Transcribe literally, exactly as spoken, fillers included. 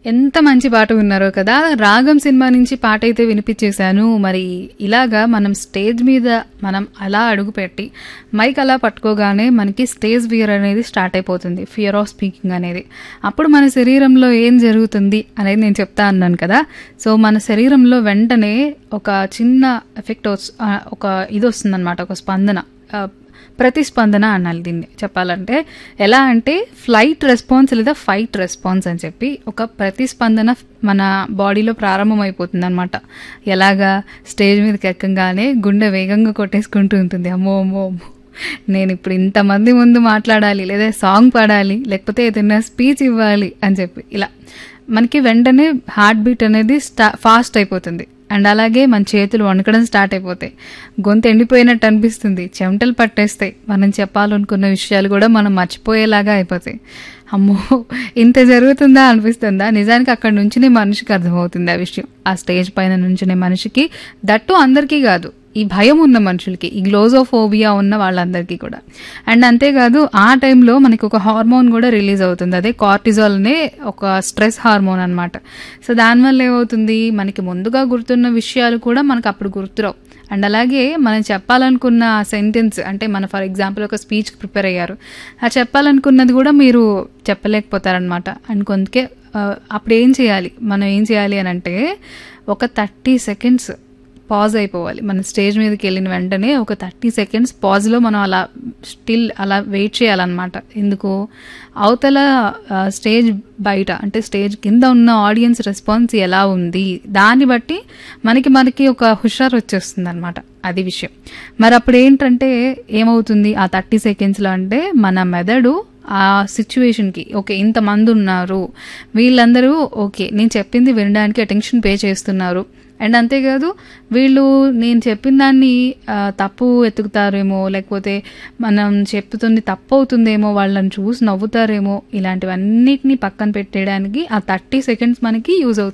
ఎంత మంచి పాట విన్నారో కదా! 'రాగం' సినిమా నుంచి పాటైతే వినిపించేశాను. మరి ఇలాగా మనం స్టేజ్ మీద మనం అలా అడుగుపెట్టి, మైక్ అలా పట్టుకోగానే మనకి స్టేజ్ ఫియర్ అనేది స్టార్ట్ అయిపోతుంది. ఫియర్ ఆఫ్ స్పీకింగ్ అనేది. అప్పుడు మన శరీరంలో ఏం జరుగుతుంది అనేది నేను చెప్తా అన్నాను కదా! సో, మన శరీరంలో వెంటనే ఒక చిన్న ఎఫెక్ట్ వస్ ఆహ్, ఒక ఇదొస్తుందనమాట. ఒక స్పందన. ఆహ్, ప్రతిస్పందన అనాలి దీన్ని చెప్పాలంటే. ఎలా అంటే ఫ్లైట్ రెస్పాన్స్ లేదా ఫైట్ రెస్పాన్స్ అని చెప్పి ఒక ప్రతిస్పందన మన బాడీలో ప్రారంభమైపోతుంది అనమాట. ఎలాగా స్టేజ్ మీదకి ఎక్కగానే గుండె వేగంగా కొట్టేసుకుంటూ ఉంటుంది. అమ్మో అమ్మో అమ్మో నేను ఇప్పుడు ఇంతమంది ముందు మాట్లాడాలి, లేదా సాంగ్ పాడాలి, లేకపోతే ఏదైనా స్పీచ్ ఇవ్వాలి అని చెప్పి ఇలా మనకి వెంటనే హార్ట్ బీట్ అనేది స్టా ఫాస్ట్ అయిపోతుంది. అండ్ అలాగే మన చేతులు వణకడం స్టార్ట్ అయిపోతాయి. గొంతు ఎండిపోయినట్టు అనిపిస్తుంది. చెమటలు పట్టేస్తాయి. మనం చెప్పాలనుకున్న విషయాలు కూడా మనం మర్చిపోయేలాగా అయిపోతాయి. అమ్మో ఇంత జరుగుతుందా అనిపిస్తుందా? నిజానికి అక్కడ నుంచినే మనిషికి అర్థమవుతుంది ఆ విషయం. ఆ స్టేజ్ పైన నుంచునే మనిషికి, దట్టు అందరికీ కాదు, ఈ భయం ఉన్న మనుషులకి, ఈ గ్లోజోఫోబియా ఉన్న వాళ్ళందరికీ కూడా. అండ్ అంతేకాదు ఆ టైంలో మనకి ఒక హార్మోన్ కూడా రిలీజ్ అవుతుంది. అదే కార్టిజాల్ అనే ఒక స్ట్రెస్ హార్మోన్ అనమాట. సో దానివల్ల ఏమవుతుంది, మనకి ముందుగా గుర్తున్న విషయాలు కూడా మనకు అప్పుడు గుర్తురావు. అండ్ అలాగే మనం చెప్పాలనుకున్న సెంటెన్స్, అంటే మన ఫర్ ఎగ్జాంపుల్ ఒక స్పీచ్ ప్రిపేర్ అయ్యారు, ఆ చెప్పాలనుకున్నది కూడా మీరు చెప్పలేకపోతారనమాట. అండ్ కొంతకే అప్పుడు ఏం చేయాలి, మనం ఏం చేయాలి అని అంటే ఒక థర్టీ సెకండ్స్ పాజ్ అయిపోవాలి. మన స్టేజ్ మీదకి వెళ్ళిన వెంటనే ఒక థర్టీ సెకండ్స్ పాజ్లో మనం అలా స్టిల్ అలా వెయిట్ చేయాలన్నమాట. ఎందుకు, అవతల స్టేజ్ బయట అంటే స్టేజ్ కింద ఉన్న ఆడియన్స్ రెస్పాన్స్ ఎలా ఉంది, దాన్ని బట్టి మనకి మనకి ఒక హుషారు వచ్చేస్తుంది అనమాట. అది విషయం. మరి అప్పుడు ఏంటంటే ఏమవుతుంది ఆ థర్టీ సెకండ్స్లో అంటే మన మెదడు ఆ సిచ్యువేషన్కి, ఓకే ఇంతమంది ఉన్నారు, వీళ్ళందరూ ఓకే నేను చెప్పింది వినడానికి అటెన్షన్ పే చేస్తున్నారు. అండ్ అంతేకాదు వీళ్ళు నేను చెప్పిన దాన్ని తప్పు ఎత్తుకుతారేమో, లేకపోతే మనం చెప్తుంది తప్పు అవుతుందేమో, వాళ్ళని చూసి నవ్వుతారేమో, ఇలాంటివన్నిటిని పక్కన పెట్టేయడానికి ఆ థర్టీ సెకండ్స్ మనకి యూజ్ అవుతుంది.